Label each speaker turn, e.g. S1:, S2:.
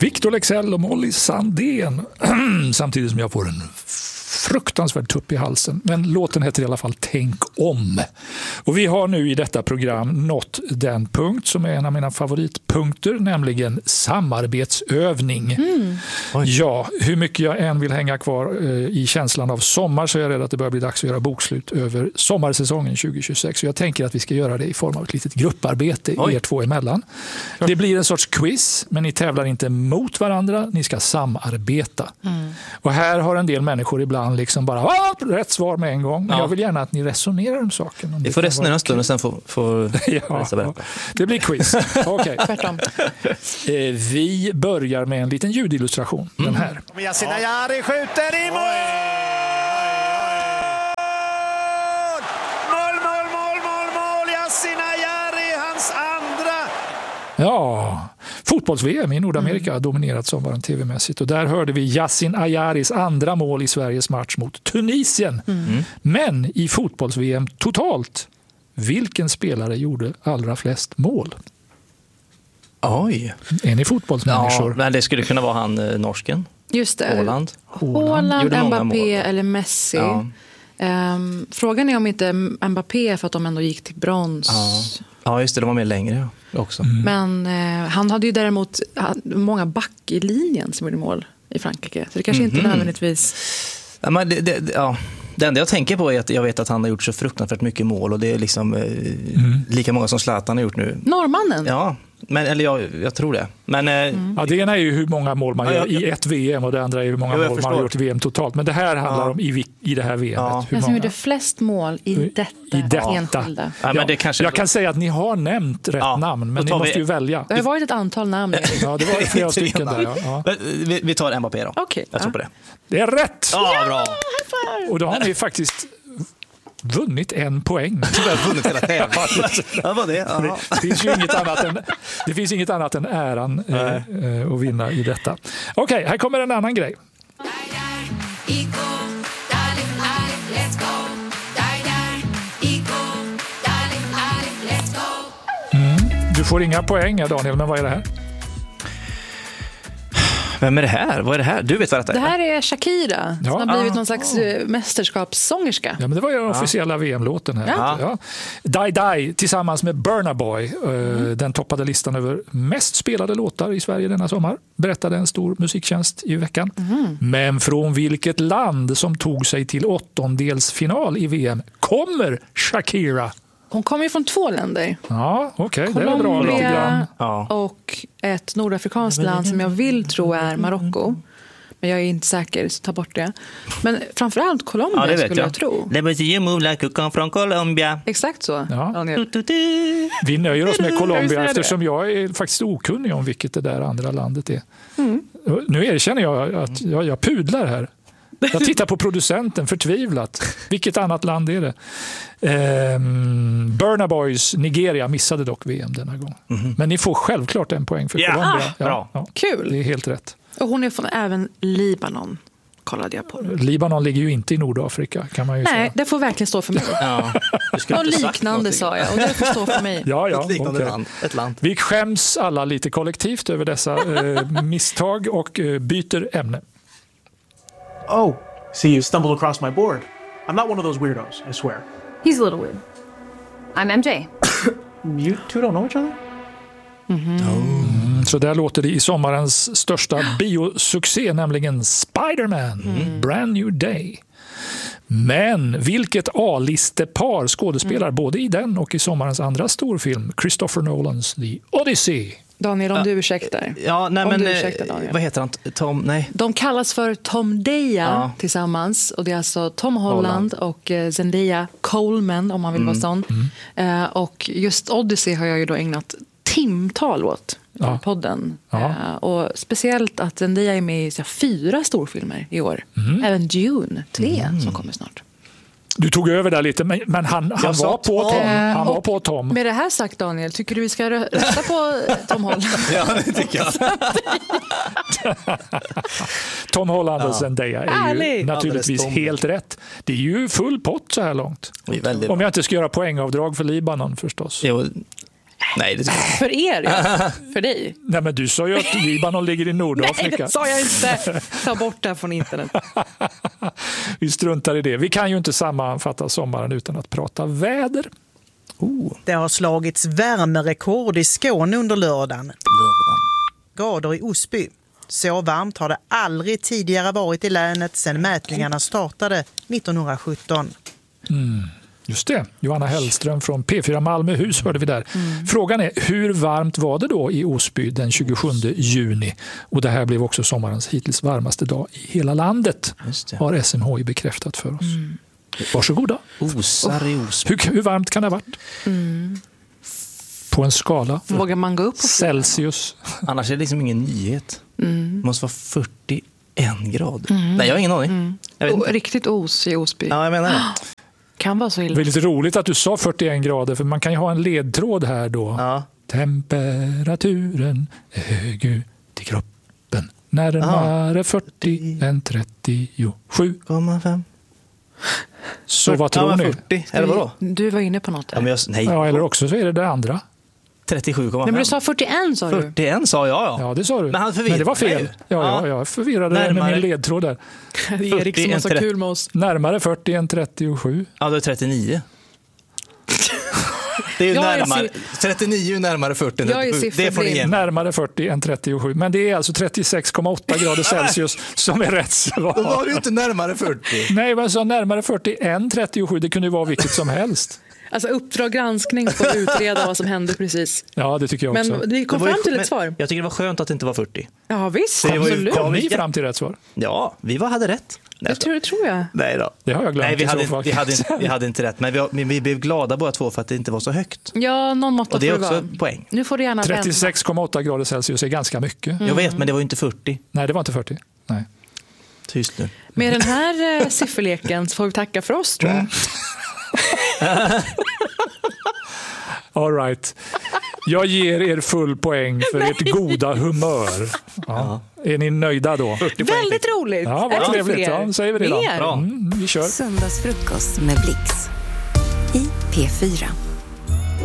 S1: Victor Leksell och Molly Sandén. Samtidigt som jag får en fruktansvärd tupp i halsen. Men låten heter i alla fall Tänk om. Och vi har nu i detta program nått den punkt som är en av mina favoritpunkter, nämligen samarbetsövning. Ja, hur mycket jag än vill hänga kvar i känslan av sommar så är jag rädd att det börjar bli dags att göra bokslut över sommarsäsongen 2026. Så jag tänker att vi ska göra det i form av ett litet grupparbete er två emellan. Det blir en sorts quiz, men ni tävlar inte mot varandra, ni ska samarbeta. Och här har en del människor ibland liksom bara rätt svar med en gång. Men jag vill gärna att ni resonerar om saken. Om
S2: vi får resonera en stund och sen får
S1: ja, det blir quiz. Okej. Vi börjar med en liten ljudillustration. Den här.
S3: Yasin Ayari skjuter i mål! Mål! Yasin Ayari, hans andra!
S1: Ja, fotbolls-VM i Nordamerika har dominerat sommaren tv-mässigt. Och där hörde vi Yasin Ayaris andra mål i Sveriges match mot Tunisien. Men i fotbolls-VM totalt, vilken spelare gjorde allra flest mål?
S2: Oj.
S1: Är ni fotbollsmänniskor?
S2: Ja, men det skulle kunna vara han norsken.
S4: Just det.
S2: Haaland,
S4: Mbappé eller Messi. Ja. Frågan är om inte Mbappé, för att de ändå gick till brons.
S2: Ja, just det. De var med längre också.
S4: Men han hade ju däremot många back i linjen som gjorde mål i Frankrike. Så det kanske inte nödvändigtvis...
S2: Ja, men det enda jag tänker på är att jag vet att han har gjort så fruktansvärt mycket mål. Och det är liksom lika många som Zlatan har gjort nu.
S4: Norrmannen?
S2: Ja, men, eller jag tror det. Men,
S1: ja, det ena är ju hur många mål man gör i ett VM och det andra är hur många mål man har gjort i VM totalt. Men det här handlar om i det här VMet.
S4: Ja.
S1: Hur
S4: som gjorde flest mål i detta enskilda.
S2: Ja, men det kanske...
S1: Jag kan säga att ni har nämnt rätt namn, men ni måste ju välja.
S4: Det har varit ett antal namn.
S1: Ja, det var flera stycken där. Ja.
S2: Vi tar Mbappé då.
S4: Okay,
S2: jag tror på det.
S1: Det är rätt!
S2: Ja, bra.
S1: Och då har ni faktiskt vunnit 1 poäng.
S2: Vunnit hela tävlingen. Ja, vad det?
S1: Det finns inget annat än äran att vinna i detta. Okej, här kommer en annan grej. Du får inga poäng, Daniel, men vad är det här?
S2: Vem är det här? Vad är det här? Du vet vad det är.
S4: Det här är Shakira som har blivit någon slags mästerskapssångerska.
S1: Ja, men det var ju den officiella VM-låten här. Ja. Die Die tillsammans med Burna Boy. Den toppade listan över mest spelade låtar i Sverige denna sommar. Berättade en stor musiktjänst i veckan. Men från vilket land som tog sig till 8-delsfinal i VM kommer Shakira?
S4: Hon kommer ju från 2 länder.
S1: Ja, okej. Det är bra.
S4: Colombia och ett nordafrikanskt land som jag vill tro är Marocko. Men jag är inte säker, så ta bort det. Men framförallt Colombia skulle jag tro.
S2: Det betyder move like you come from Colombia.
S4: Exakt så.
S1: Ja. Vi nöjer oss med Colombia eftersom jag är faktiskt okunnig om vilket det där andra landet är. Nu erkänner jag att jag pudlar här. Jag tittar på producenten förtvivlat. Vilket annat land är det? Burna Boys Nigeria missade dock VM denna gång. Men ni får självklart 1 poäng för Colombia.
S4: Ja. Kul.
S1: Det är helt rätt.
S4: Och hon är från även Libanon, kollade jag på.
S1: Libanon ligger ju inte i Nordafrika, kan man ju säga.
S4: Nej, det får verkligen stå för mig. Något liknande sa jag, och det får stå för mig.
S1: Ja,
S2: ett land.
S1: Vi skäms alla lite kollektivt över dessa misstag och byter ämne.
S5: Oh, see, you stumbled across my board. I'm not one of those weirdos, I swear.
S6: He's a little weird. I'm MJ.
S5: You two don't know each other?
S1: Så där låter det i sommarens största biosuccé, nämligen Spider-Man, Brand New Day. Men vilket A-listepar skådespelar både i den och i sommarens andra storfilm, Christopher Nolans The Odyssey?
S4: Daniel, om du ursäktar.
S2: Ja, nej, men
S4: Daniel.
S2: vad heter han? Tom? Nej.
S4: De kallas för Tom Deya tillsammans. Och det är alltså Tom Holland och Zendaya Coleman, om man vill vara sån. Och just Odyssey har jag ju då ägnat timtal åt i podden. Och speciellt att Zendaya är med i 4 storfilmer i år. Även Dune 3 som kommer snart.
S1: Du tog över där lite, men han var på Tom. Han var på Tom.
S4: Med det här sagt, Daniel, tycker du vi ska rösta på Tom Holland?
S2: Ja, det tycker jag.
S1: Tom Holland och Zendaya är ju naturligtvis helt rätt. Det är ju full pott så här långt. Om jag inte ska göra poängavdrag för Libanon förstås.
S2: Jo. Nej, det tycker jag.
S4: För er, ja. För dig.
S1: Nej, men du sa ju att Libanon ligger i Nordafrika.
S4: Nej, det sa jag inte. Ta bort det från internet.
S1: Vi struntar i det. Vi kan ju inte sammanfatta sommaren utan att prata väder.
S7: Det har slagits värmerekord i Skåne under lördagen. Grader i Osby. Så varmt har det aldrig tidigare varit i länet sedan mätningarna startade 1917.
S1: Just det. Johanna Hellström från P4 Malmöhus hörde vi där. Frågan är, hur varmt var det då i Osby den 27 juni? Och det här blev också sommarens hittills varmaste dag i hela landet. Har SMHI bekräftat för oss. Varsågoda.
S2: Osar i Osby.
S1: Hur varmt kan det ha varit? På en skala.
S4: Vågar man gå upp på
S1: Celsius.
S2: Annars är det liksom ingen nyhet. Det måste vara 41 grader. Nej, jag har ingen aning. Jag vet inte.
S4: Riktigt os i Osby.
S2: Ja, jag menar det.
S4: Kan vara så illa.
S1: Det är lite roligt att du sa 41 grader, för man kan ju ha en ledtråd här då.
S2: Ja.
S1: Temperaturen är hög ut i kroppen. Närmare 40 än 37.
S2: 7,5.
S1: Så vad tror ni?
S2: 40, eller vadå?
S4: Du var inne på något där.
S2: Ja, men nej.
S1: Ja, eller också så är det det andra.
S2: 37,5.
S4: Nej, men du sa 41 sa du.
S2: 41 sa jag, ja.
S1: Ja, det sa du.
S2: Men han förvirrade
S1: det var fel.
S2: mig.
S1: Ja, jag förvirrade med min ledtråd där.
S4: Det är Erik som har så kul med oss.
S1: Närmare 40 än 37.
S2: Ja, det är 39. Det är ju närmare. 39 är närmare 40 än 37. Det får ni igen.
S1: Närmare 40 än 37. Men det är alltså 36,8 grader Celsius som är rätt svar.
S2: Då var det ju inte närmare 40.
S1: Nej, men så närmare 40 än 37. Det kunde ju vara vilket som helst.
S4: Alltså Uppdrag granskning för att utreda vad som hände precis.
S1: Ja, det tycker jag också.
S4: Men vi kom fram till ett svar.
S2: Jag tycker det var skönt att det inte var 40.
S4: Ja, visst.
S1: Absolut. Kom ni fram till rätt svar?
S2: Ja, vi hade rätt.
S4: Det tror jag.
S2: Nej då.
S1: Det har jag glömt.
S2: Nej, vi hade inte rätt. Men vi blev glada båda två för att det inte var så högt.
S4: Ja, någon måtta.
S2: Och det är också en poäng.
S4: Nu får du gärna
S1: 36,8 grader Celsius är ganska mycket.
S2: Jag vet, men det var ju inte 40.
S1: Nej, det var inte 40. Nej.
S2: Tyst nu.
S4: Med den här sifferleken så får vi tacka för oss, tror jag.
S1: All right. Jag ger er full poäng för ert goda humör. Ja. Är ni nöjda då?
S4: Väldigt roligt.
S1: Ja, vad trevligt. Ja, säger vi det då.
S4: Mer.
S1: Vi kör.
S8: Söndagsfrukost med Blix i P4.